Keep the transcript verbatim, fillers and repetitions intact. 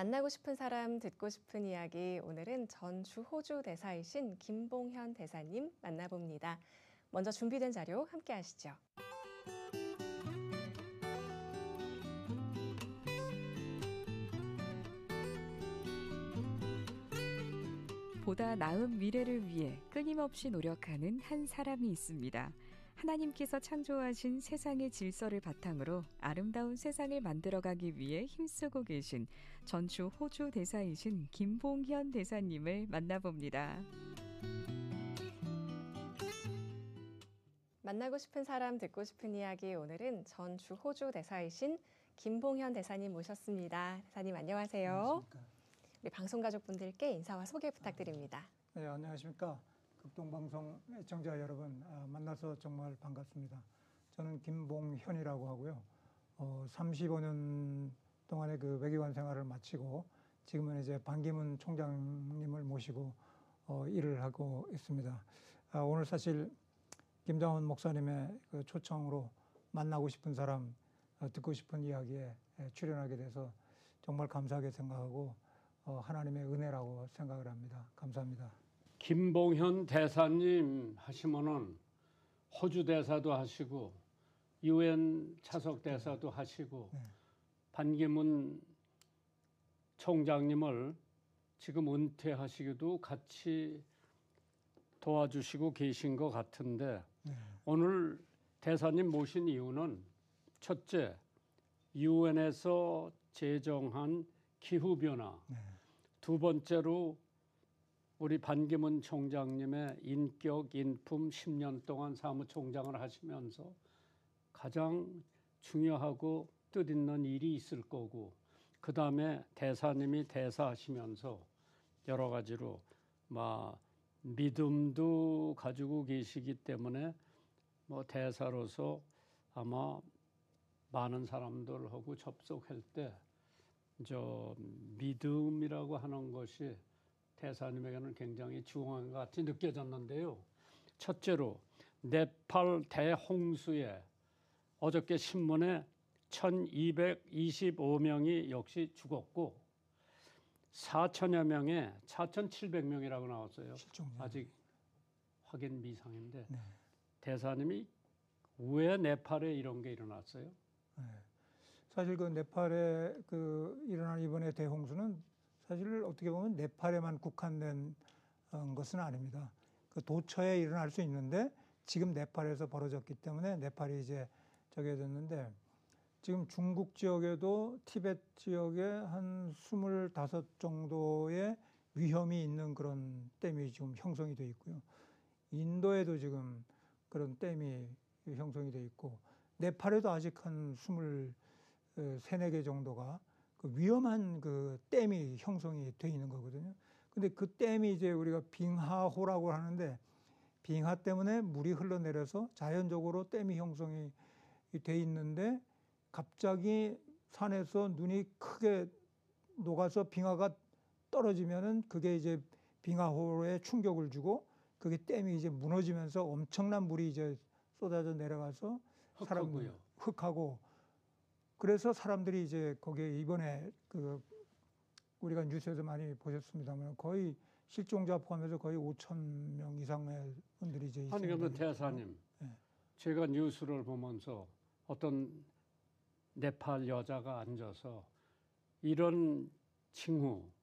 만나고 싶은 사람, 듣고 싶은 이야기. 오늘은 전주 호주 대사이신 김봉현 대사님 만나봅니다. 먼저 준비된 자료 함께 하시죠. 보다 나은 미래를 위해 끊임없이 노력하는 한 사람이 있습니다. 하나님께서 창조하신 세상의 질서를 바탕으로 아름다운 세상을 만들어가기 위해 힘쓰고 계신 전주 호주 대사이신 김봉현 대사님을 만나봅니다. 만나고 싶은 사람, 듣고 싶은 이야기. 오늘은 전주 호주 대사이신 김봉현 대사님 모셨습니다. 대사님 안녕하세요. 안녕하십니까. 우리 방송 가족분들께 인사와 소개 부탁드립니다. 네, 안녕하십니까. 극동방송 애청자 여러분, 아, 만나서 정말 반갑습니다. 저는 김봉현이라고 하고요. 어, 삼십오 년 동안의 그 외교관 생활을 마치고 지금은 이제 반기문 총장님을 모시고 어, 일을 하고 있습니다. 아, 오늘 사실 김장원 목사님의 그 초청으로 만나고 싶은 사람, 어, 듣고 싶은 이야기에 출연하게 돼서 정말 감사하게 생각하고 어, 하나님의 은혜라고 생각을 합니다. 감사합니다. 김봉현 대사님 하시면은 호주 대사도 하시고 유엔 차석 대사도 하시고 네. 반기문 총장님을 지금 은퇴하시기도 같이 도와주시고 계신 것 같은데 네. 오늘 대사님 모신 이유는 첫째, 유엔에서 제정한 기후변화 네. 두 번째로 우리 반기문 총장님의 인격, 인품 십 년 동안 사무총장을 하시면서 가장 중요하고 뜻있는 일이 있을 거고 그 다음에 대사님이 대사하시면서 여러 가지로 막 믿음도 가지고 계시기 때문에 뭐 대사로서 아마 많은 사람들하고 접속할 때 저 믿음이라고 하는 것이 대사님에게는 굉장히 중요한 것 같이 느껴졌는데요. 첫째로 네팔 대홍수에 어저께 신문에 천이백이십오 명이 역시 죽었고 사천여 명에 사천칠백 명이라고 나왔어요. 실종자. 아직 확인 미상인데 네. 대사님이 왜 네팔에 이런 게 일어났어요? 네. 사실 그 네팔에 그 일어난 이번에 대홍수는 사실 어떻게 보면 네팔에만 국한된 것은 아닙니다. 그 도처에 일어날 수 있는데 지금 네팔에서 벌어졌기 때문에 네팔이 이제 저게 됐는데 지금 중국 지역에도 티베트 지역에 한 스물다섯 정도의 위험이 있는 그런 댐이 지금 형성이 돼 있고요. 인도에도 지금 그런 댐이 형성이 돼 있고 네팔에도 아직 한 스물 세네 개 정도가 그 위험한 그 댐이 형성이 돼 있는 거거든요. 근데 그 댐이 이제 우리가 빙하호라고 하는데 빙하 때문에 물이 흘러내려서 자연적으로 댐이 형성이 돼 있는데 갑자기 산에서 눈이 크게 녹아서 빙하가 떨어지면은 그게 이제 빙하호에 충격을 주고 그게 댐이 이제 무너지면서 엄청난 물이 이제 쏟아져 내려가서 사람들 흙하고 그래서 사람들이 이제 거기에 이번에 그 우리가 뉴스에서 많이 보셨습니다만 거의 실종자 포함해서 거의 오천 명 이상의 분들이 이제 아니 그러면 대사님, 네. 제가 뉴스를 보면서 어떤 네팔 여자가 앉아서 이런 징후